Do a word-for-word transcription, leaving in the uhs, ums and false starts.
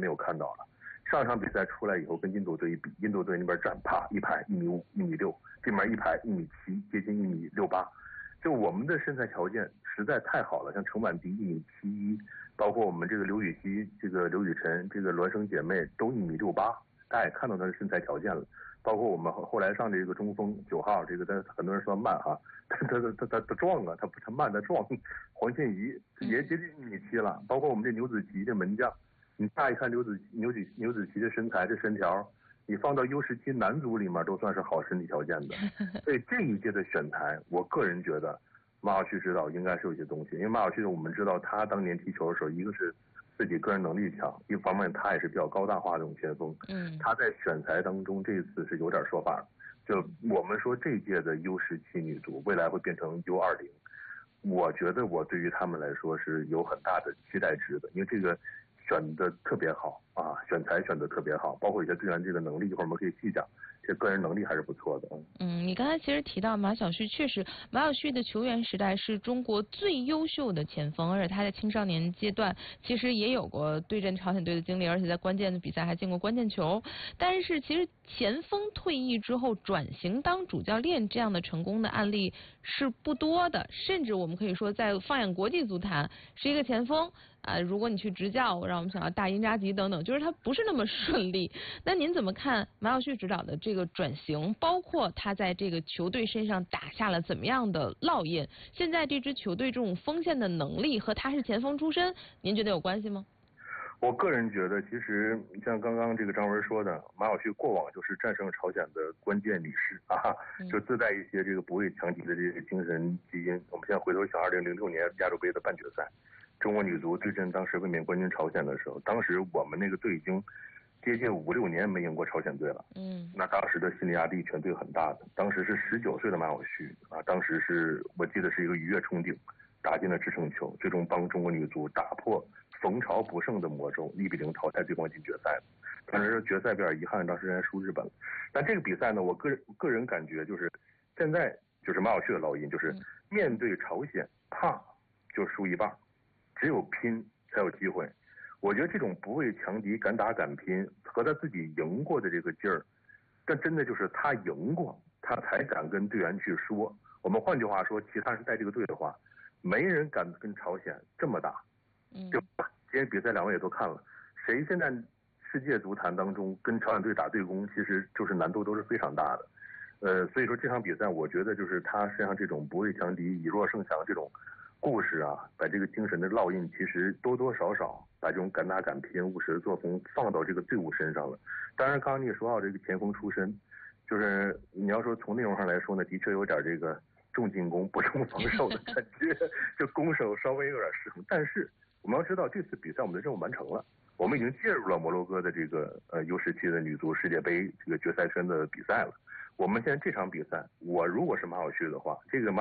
没有看到了。上场比赛出来以后跟印度队一比，印度队那边站啪一排一米五一米六，这边一排一米七，接近一米六八。就我们的身材条件实在太好了，像陈婉迪一米七一，包括我们这个刘禹锡、这个刘雨辰、这个孪生姐妹都一米六八，大家也看到她的身材条件了。包括我们后来上这个中锋九号，这个他很多人说慢哈，他他他他他壮啊，他他慢他壮。黄倩怡也接近一米七了，包括我们这牛子琪这门将。你乍一看刘子牛子牛子琪的身材这身条，你放到 U 十七 男足里面都算是好身体条件的。所以这一届的选材，我个人觉得马晓旭指导应该是有些东西，因为马晓旭我们知道他当年踢球的时候，一个是自己个人能力强，一方面他也是比较高大化的这种前锋。嗯，他在选材当中这次是有点说法，就我们说这届的 U 十七 女足未来会变成 U 二十，我觉得我对于他们来说是有很大的期待值的，因为这个选的特别好啊，选材选的特别好，包括有些队员这个能力，一会儿我们可以细讲，这个人能力还是不错的。 嗯，你刚才其实提到马晓旭，确实马晓旭的球员时代是中国最优秀的前锋，而且他在青少年阶段其实也有过对阵朝鲜队的经历，而且在关键的比赛还进过关键球。但是其实前锋退役之后转型当主教练这样的成功的案例是不多的，甚至我们可以说在放眼国际足坛，是一个前锋啊，如果你去执教，让我们想到大因扎吉等等，就是他不是那么顺利。那您怎么看马晓旭指导的这个转型，包括他在这个球队身上打下了怎么样的烙印？现在这支球队这种锋线的能力和他是前锋出身，您觉得有关系吗？ 我个人觉得，其实像刚刚这个张文说的，马晓旭过往就是战胜朝鲜的关键女士啊，就自带一些这个不畏强敌的这个精神基因。我们现在回头想，二零零六年亚洲杯的半决赛，中国女足对阵当时卫冕冠军朝鲜的时候，当时我们那个队已经接近五六年没赢过朝鲜队了。嗯，那当时的心理压力全队很大的。当时是十九岁的马晓旭啊，当时是我记得是一个鱼跃冲顶，打进了制胜球，最终帮中国女足打破逢朝不胜的魔咒，一比零淘汰对方进决赛。当时决赛比较遗憾，当时人家输日本了。但这个比赛呢，我个人个人感觉就是，现在就是马晓旭的烙印，就是面对朝鲜，怕就输一半，只有拼才有机会。我觉得这种不畏强敌、敢打敢拼和他自己赢过的这个劲儿，但真的就是他赢过，他才敢跟队员去说。我们换句话说，其他人带这个队的话，没人敢跟朝鲜这么打。嗯，就今天比赛两位也都看了，谁现在世界足坛当中跟朝鲜队打对攻，其实就是难度都是非常大的。呃，所以说这场比赛，我觉得就是他身上这种不畏强敌、以弱胜强这种故事啊，把这个精神的烙印，其实多多少少把这种敢打敢拼、务实的作风放到这个队伍身上了。当然，刚刚你也说到这个前锋出身，就是你要说从内容上来说呢，的确有点这个重进攻不重防守的感觉，就攻守稍微有点失衡，但是。我们要知道，这次比赛我们的任务完成了，我们已经介入了摩洛哥的这个呃 U 十七的女足世界杯这个决赛圈的比赛了。我们现在这场比赛，我如果是马晓旭的话，这个马